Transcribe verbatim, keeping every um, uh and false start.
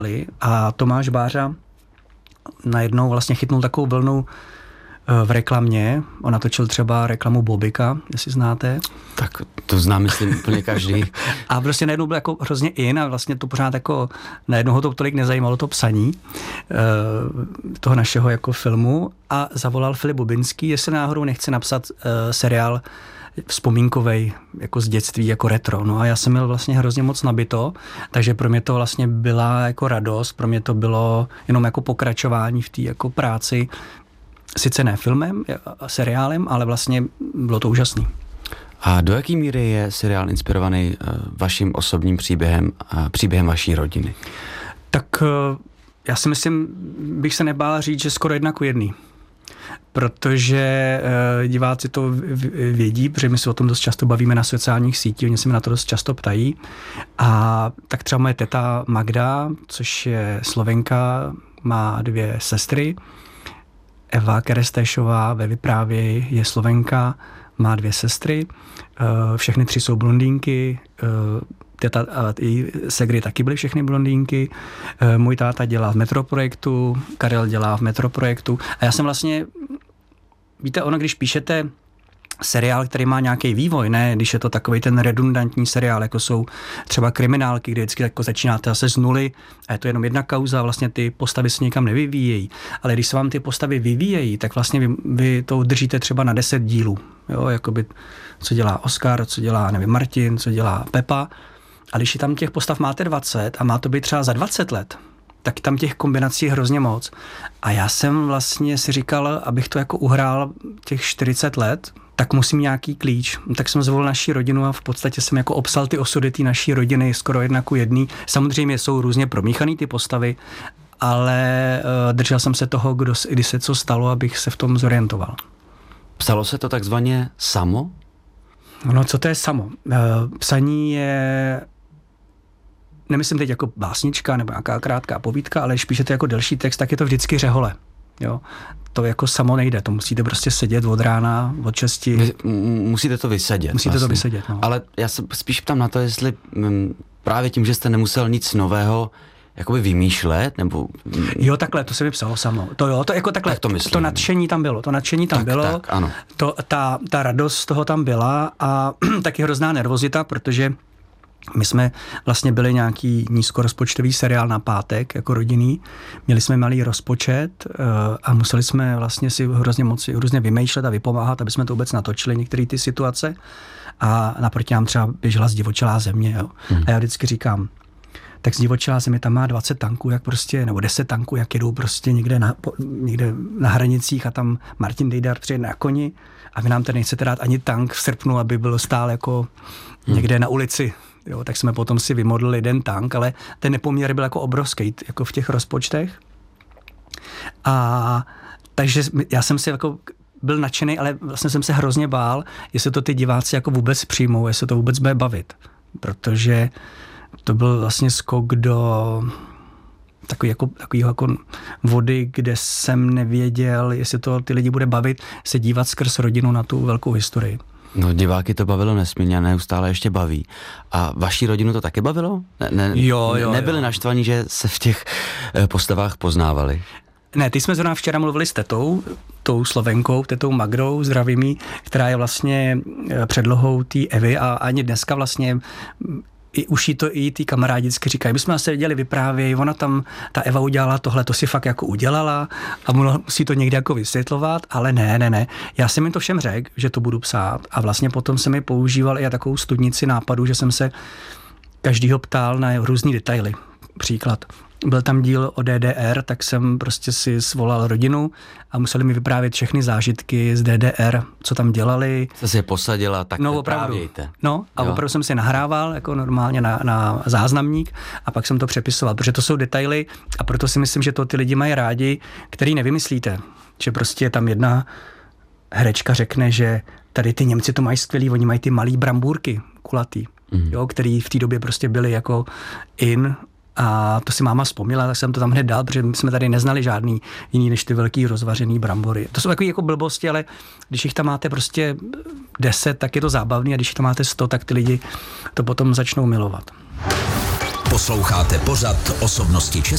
a Tomáš Bářa najednou vlastně chytnul takovou vlnu v reklamě. On natočil třeba reklamu Bobika, jestli znáte. Tak to znám, myslím, úplně každý. A prostě najednou byl jako hrozně in a vlastně to pořád jako najednou ho to tolik nezajímalo to psaní toho našeho jako filmu a zavolal Filip Bubinský, jestli náhodou nechce napsat seriál vzpomínkovej, jako z dětství, jako retro. No a já jsem měl vlastně hrozně moc nabito, takže pro mě to vlastně byla jako radost, pro mě to bylo jenom jako pokračování v té jako práci, sice ne filmem, seriálem, ale vlastně bylo to úžasný. A do jaké míry je seriál inspirovaný vaším osobním příběhem a příběhem vaší rodiny? Tak já si myslím, bych se nebál říct, že skoro jedna ku jedný. Protože diváci to vědí, protože my se o tom dost často bavíme na sociálních sítích, oni se mi na to dost často ptají. A tak třeba moje teta Magda, což je Slovenka, má dvě sestry. Eva Kerestéšová ve vyprávěji je Slovenka, má dvě sestry. Všechny tři jsou blondýnky. Teta a její segry taky byly všechny blondýnky. Můj táta dělá v Metroprojektu, Karel dělá v Metroprojektu. A já jsem vlastně, víte, ono, když píšete seriál, který má nějaký vývoj, ne, když je to takový ten redundantní seriál, jako jsou třeba kriminálky, kde vždycky jako začínáte zase z nuly a je to jenom jedna kauza, vlastně ty postavy se někam nevyvíjejí. Ale když se vám ty postavy vyvíjejí, tak vlastně vy, vy to udržíte třeba na deset dílů. Jo, jakoby, co dělá Oskar, co dělá, nevím, Martin, co dělá Pepa. A když tam těch postav máte dvacet a má to být třeba za dvacet let, tak tam těch kombinací je hrozně moc. A já jsem vlastně si říkal, abych to jako uhrál těch čtyřicet let, tak musím nějaký klíč. Tak jsem zvolil naši rodinu a v podstatě jsem jako obsal ty osudy té naší rodiny skoro jedna ku jedný. Samozřejmě jsou různě promíchaný ty postavy, ale uh, držel jsem se toho, kdo, kdy se co stalo, abych se v tom zorientoval. Psalo se to takzvaně samo? No, co to je samo? Uh, psaní je, nemyslím teď jako básnička nebo nějaká krátká povídka, ale když píšete jako delší text, tak je to vždycky řehole. Jo. To jako samo nejde, to musíte prostě sedět od rána, od šesti. Vy, musíte to vysedět. Musíte vlastně. to vysedět, no. Ale já se spíš ptám na to, jestli m, právě tím, že jste nemusel nic nového jakoby vymýšlet, nebo... Jo, takhle, to se mi psalo samo. To jo, to jako takhle, tak to, myslím. to nadšení tam bylo, to nadšení tam tak, bylo, tak, ano. To, ta, ta radost z toho tam byla a taky hrozná nervozita, protože my jsme vlastně byli nějaký nízkorozpočtový seriál na pátek, jako rodinný. Měli jsme malý rozpočet a museli jsme vlastně si hrozně moc hrozně vymýšlet a vypomáhat, aby jsme to vůbec natočili, některé ty situace. A naproti nám třeba běžela Zdivočelá země. Jo. Hmm. A já vždycky říkám, tak Zdivočelá země tam má dvacet tanků, jak prostě, nebo deset tanků, jak jedou prostě někde na, někde na hranicích a tam Martin Dejdar přijede na koni a vy nám tady nechcete dát ani tank v srpnu, aby byl stál jako hmm. někde na ulici. Jo, tak jsme potom si vymodlili jeden tank, ale ten nepoměr byl jako obrovský, jako v těch rozpočtech. A takže já jsem si jako byl nadšený, ale vlastně jsem se hrozně bál, jestli to ty diváci jako vůbec přijmou, jestli to vůbec bude bavit. Protože to byl vlastně skok do takový jako, takový jako vody, kde jsem nevěděl, jestli to ty lidi bude bavit, se dívat skrz rodinu na tu velkou historii. No, diváky to bavilo nesmírně a neustále ještě baví. A vaší rodinu to taky bavilo? Ne, ne, jo, jo, nebyli jo. naštvaní, že se v těch postavách poznávali? Ne, ty jsme zrovna včera mluvili s tetou, tou Slovenkou, tetou Magdou, zdravím jí, která je vlastně předlohou té Evy a ani dneska vlastně i už jí to i ty kamarádi vždycky říkají, my jsme se viděli vyprávěj, ona tam, ta Eva udělala tohle, to si fakt jako udělala a musí to někde jako vysvětlovat, ale ne, ne, ne. Já jsem jim to všem řekl, že to budu psát a vlastně potom jsem mi používal i takovou studnici nápadů, že jsem se každýho ptal na různý detaily. Příklad. Byl tam díl o D D R, tak jsem prostě si svolal rodinu a museli mi vyprávět všechny zážitky z D D R, co tam dělali. Jste si je posadila, tak no, vyprávějte. No a jo. Opravdu jsem si nahrával jako normálně na, na záznamník a pak jsem to přepisoval, protože to jsou detaily a proto si myslím, že to ty lidi mají rádi, který nevymyslíte. Že prostě tam jedna herečka řekne, že tady ty Němci to mají skvělý, oni mají ty malý brambůrky, kulatý, mm. jo, který v té době prostě byly jako in. A to si máma vzpomněla, tak jsem to tam hned dal, protože my jsme tady neznali žádný jiný než ty velký rozvařený brambory. To jsou takové jako blbosti, ale když jich tam máte prostě deset, tak je to zábavný a když jich tam máte sto, tak ty lidi to potom začnou milovat. Posloucháte pořad Osobnosti České